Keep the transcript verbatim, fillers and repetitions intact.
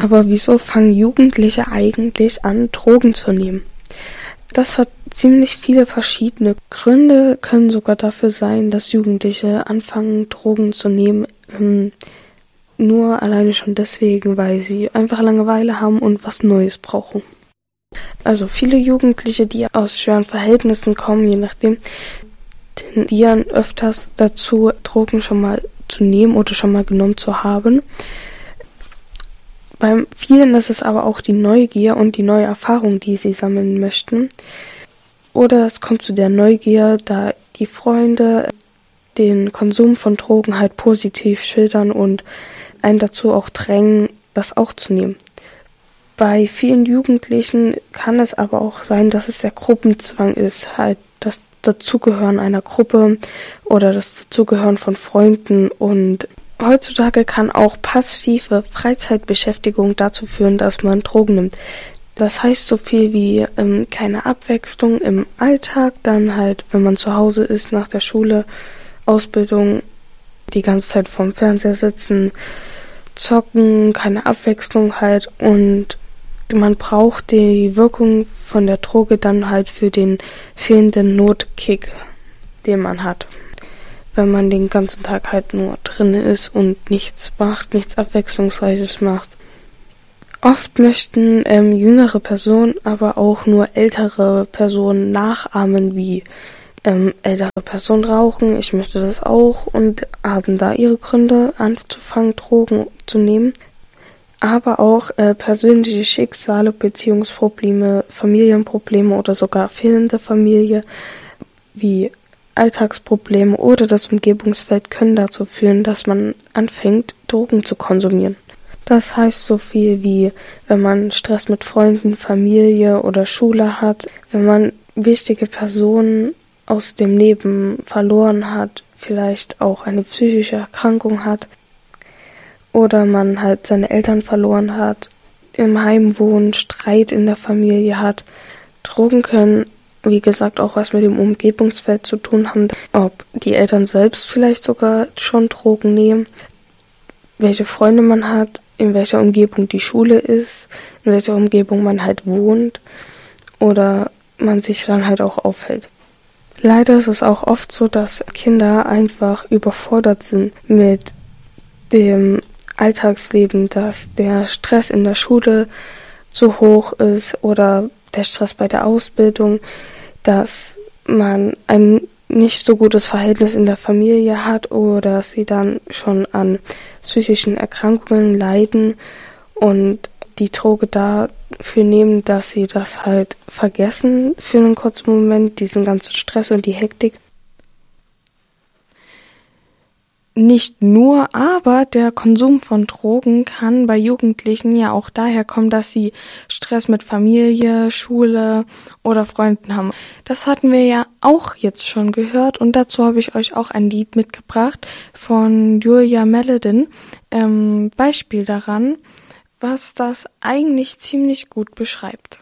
Aber wieso fangen Jugendliche eigentlich an, Drogen zu nehmen? Das hat ziemlich viele verschiedene Gründe, können sogar dafür sein, dass Jugendliche anfangen, Drogen zu nehmen, ähm, nur alleine schon deswegen, weil sie einfach Langeweile haben und was Neues brauchen. Also viele Jugendliche, die aus schweren Verhältnissen kommen, je nachdem, tendieren öfters dazu, Drogen schon mal zu nehmen oder schon mal genommen zu haben. Bei vielen ist es aber auch die Neugier und die neue Erfahrung, die sie sammeln möchten. Oder es kommt zu der Neugier, da die Freunde den Konsum von Drogen halt positiv schildern und einen dazu auch drängen, das auch zu nehmen. Bei vielen Jugendlichen kann es aber auch sein, dass es der Gruppenzwang ist, halt das Dazugehören einer Gruppe oder das Dazugehören von Freunden. Und heutzutage kann auch passive Freizeitbeschäftigung dazu führen, dass man Drogen nimmt. Das heißt so viel wie ähm, keine Abwechslung im Alltag, dann halt, wenn man zu Hause ist, nach der Schule, Ausbildung, die ganze Zeit vorm Fernseher sitzen, zocken, keine Abwechslung halt, und man braucht die Wirkung von der Droge dann halt für den fehlenden Notkick, den man hat. Wenn man den ganzen Tag halt nur drin ist und nichts macht, nichts Abwechslungsreiches macht. Oft möchten ähm, jüngere Personen aber auch nur ältere Personen nachahmen, wie ähm, ältere Personen rauchen. Ich möchte das auch, und haben da ihre Gründe anzufangen, Drogen zu nehmen. Aber auch äh, persönliche Schicksale, Beziehungsprobleme, Familienprobleme oder sogar fehlende Familie, wie Alltagsprobleme oder das Umgebungsfeld können dazu führen, dass man anfängt, Drogen zu konsumieren. Das heißt so viel wie, wenn man Stress mit Freunden, Familie oder Schule hat, wenn man wichtige Personen aus dem Leben verloren hat, vielleicht auch eine psychische Erkrankung hat, oder man halt seine Eltern verloren hat, im Heim wohnt, Streit in der Familie hat. Drogen können, wie gesagt, auch was mit dem Umgebungsfeld zu tun haben, ob die Eltern selbst vielleicht sogar schon Drogen nehmen, welche Freunde man hat, in welcher Umgebung die Schule ist, in welcher Umgebung man halt wohnt oder man sich dann halt auch aufhält. Leider ist es auch oft so, dass Kinder einfach überfordert sind mit dem Alltagsleben, dass der Stress in der Schule zu hoch ist oder der Stress bei der Ausbildung, dass man ein nicht so gutes Verhältnis in der Familie hat oder sie dann schon an psychischen Erkrankungen leiden und die Droge dafür nehmen, dass sie das halt vergessen für einen kurzen Moment, diesen ganzen Stress und die Hektik. Nicht nur, aber der Konsum von Drogen kann bei Jugendlichen ja auch daher kommen, dass sie Stress mit Familie, Schule oder Freunden haben. Das hatten wir ja auch jetzt schon gehört, und dazu habe ich euch auch ein Lied mitgebracht von Julia Meledin. Ähm, Beispiel daran, was das eigentlich ziemlich gut beschreibt.